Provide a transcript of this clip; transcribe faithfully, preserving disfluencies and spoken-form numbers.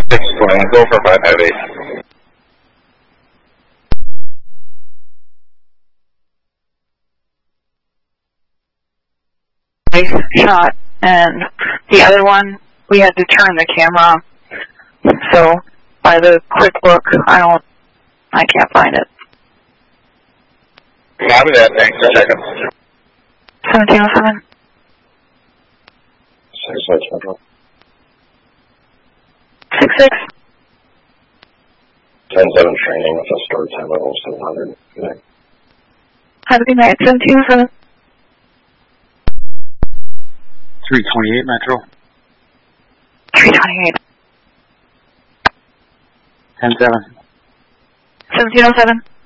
six twenty, go for five five eight. Shot, and the other one, we had to turn the camera off. So, by the quick look, I don't, I can't find it. Copy that, thanks for checking. seventeen oh seven. six six Metro. six six. ten seven training with a start time level seven hundred. Good night. Have a good night, seventeen oh seven. three twenty-eight Metro. three twenty-eight. ten seven. seventeen oh seven.